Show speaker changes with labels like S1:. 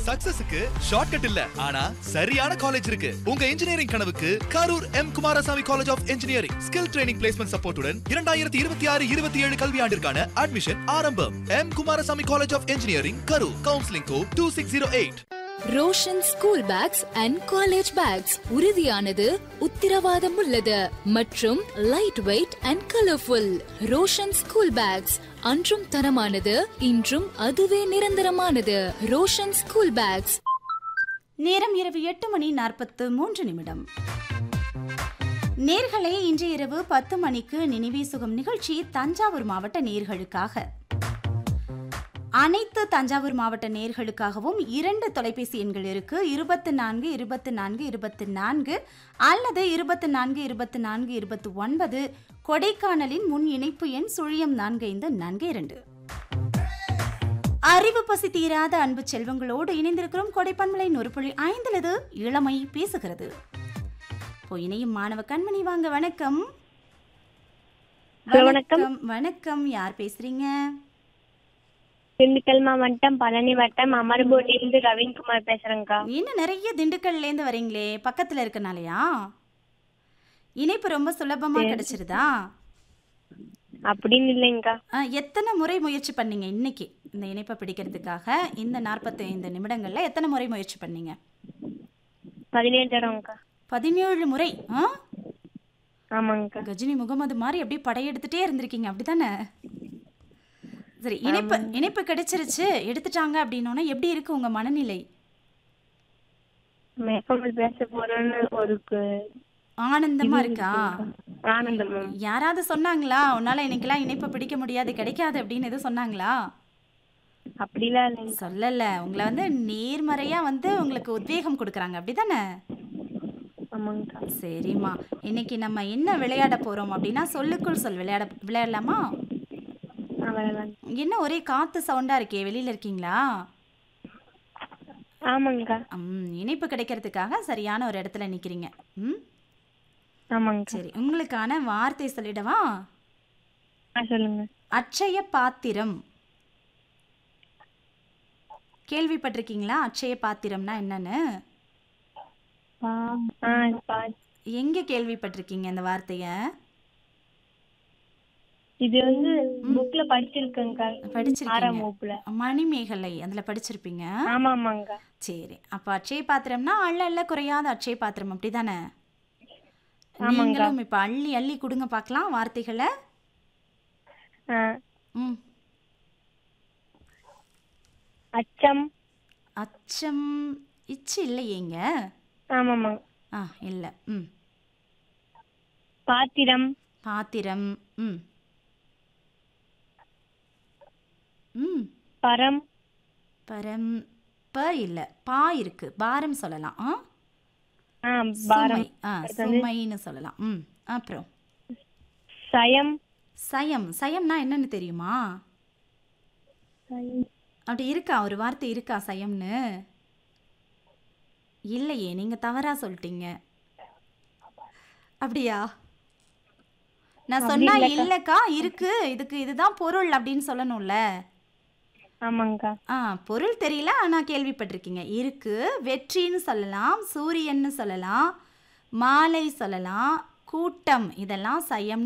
S1: சக்சஸுக்கு shortcut இல்ல, ஆனா சரியான காலேஜ் இருக்கு. உங்க இன்ஜினியரிங் கனவுக்கு Karur M Kumaraswamy college of engineering skill training placement சப்போர்ட்டுடன் 2026-27 கல்வியாண்டிற்கான அட்மிஷன் ஆரம்பம். M Kumaraswamy college of engineering Karur. Counselling code 2608.
S2: Roshan school packs and college bags உறுதியானது, உத்திரவாதம் உள்ளது மற்றும் light weight and colourful. Roshan school packs அன்றும் தரமானது, இன்றும் அதுவே நிரந்தரமானது. Roshan school packs.
S3: நேரம் இரவு 8:43. நேர்களே, இன்று இரவு 10 மணிக்கு நினைவே சுகம் நிகழ்ச்சி தஞ்சாவூர் மாவட்ட நேர்களுக்காக. அனைத்து தஞ்சாவூர் மாவட்ட நேர்களுக்காகவும் 2 தொலைபேசி எண்கள் இருக்கு. 24 அல்லது 24 கொடைக்கானலின் முன் இணைப்பு எண் 04542. அறிவு பசி தீராத அன்பு செல்வங்களோடு இணைந்திருக்கிறோம். கொடைப்பண்பலை 100.5 இளமை பேசுகிறது. இணையும் மாணவ கண்மணி, வாங்க. வணக்கம். வணக்கம். யார் பேசுறீங்க?
S4: திண்டுக்கல் மாவட்டம் பழனி வட்டம் அமர்போட்டிலிருந்து ரவீன்குமார் பேசுறேங்கக்கா.
S3: என்ன நிறைய திண்டுக்கல்ல இருந்து வரீங்களே, பக்கத்துல இருக்கனாலயா? இணைப்பு ரொம்ப சுலபமா கிடைச்சிருதா?
S4: அப்படின்னு இல்லைங்கக்கா.
S3: எத்தனை முறை முயற்சி பண்ணீங்க இன்னைக்கு இந்த இணைப்பை பிடிக்கிறதுக்காக? இந்த 45 நிமிடங்கள்ல எத்தனை முறை முயற்சி பண்ணீங்க?
S4: 17 தடவைங்கக்கா.
S3: 17 முறை?
S4: ஆமாங்கக்கா.
S3: கஜினி முகமது மாதிரி அப்படியே படையெடுத்துட்டே இருந்திருக்கீங்க, அப்படித்தானே? சரி, இணைப்பு கிடைச்சிருச்சு, எடுத்துட்டாங்க அப்படின்னோன்னா எப்படி இருக்கு உங்க மனநிலை?
S4: பேச போறேன்னு ஒரு
S3: ஆனந்தமா இருக்கா?
S4: ஆனந்தமா.
S3: யாராவது சொன்னாங்களா உன்னால இன்னைக்கெல்லாம் இணைப்பு பிடிக்க முடியாது, கிடைக்காது அப்படின்னு எதுவும் சொன்னாங்களா?
S4: அப்படிலாம் இல்லைங்க.
S3: சொல்லல, உங்களை வந்து நேர்மறையா வந்து உங்களுக்கு உத்வேகம் கொடுக்குறாங்க, அப்படிதானே?
S4: ஆமாங்கக்கா.
S3: சரிம்மா, இன்னைக்கு நம்ம என்ன விளையாட போறோம் அப்படின்னா சொல்லுக்குள் சொல் விளையாடலாமா? என்ன ஒரே காத்து சவுண்டா இருக்கே, வெளியில இருக்கீங்களா?
S4: ஆமாங்கக்கா.
S3: இணைப்பு கிடைக்கிறதுக்காக சரியான ஒரு இடத்துல நிக்கிறீங்க.
S4: ஆமாங்க.
S3: சரி, உங்களுக்கான வார்த்தை சொல்லிடவா?
S4: சொல்லுங்க.
S3: அட்சய பாத்திரம். கேள்விப்பட்டிருக்கீங்களா அட்சய பாத்திரம்னா என்னன்னு? எங்க கேள்விப்பட்டிருக்கீங்க இந்த வார்த்தைய?
S4: இது வந்து புக்ல படிச்சிருக்கேங்க.
S3: படிச்சிருக்கீங்க? மணிமேகலை அதுல படிச்சிருப்பீங்க.
S4: ஆமாமாங்க.
S3: சரி, அப்ப அட்சய பாத்திரம்னா அள்ள குறையாத அட்சய பாத்திரம், அப்படிதானே? நீங்களும் இப்ப அள்ளி அள்ளி கொடுங்க பார்க்கலாம் வார்த்தைகளை.
S4: அச்சம்.
S3: அச்சம் இச்சு இல்லையேங்க.
S4: ஆமாமா.
S3: இல்ல.
S4: பாத்திரம்.
S3: பாத்திரம்.
S4: பரம்.
S3: பரம் ப இல்ல, பா இருக்கு, பாரம் சொல்லலாம். சுமைன்னு சொல்லலாம். அப்புறம்
S4: சயம்.
S3: சயம்னா என்னன்னு தெரியுமா? அப்படி இருக்கா, ஒரு வார்த்தை இருக்கா சயம்னு? இல்லையே, நீங்க தவறா சொல்லிட்டீங்க. அப்படியா? நான் சொன்னா இல்லக்கா இருக்கு, இதுக்கு இதுதான் பொருள் அப்படின்னு சொல்லணும்ல.
S4: ஆமாங்கக்கா.
S3: பொருள் தெரியல, ஆனா கேள்விப்பட்டிருக்கீங்க. இருக்கு, வெற்றின்னு சொல்லலாம், சூரியன்னு சொல்லலாம், மாலை சொல்லலாம், கூட்டம், இதெல்லாம் சயம்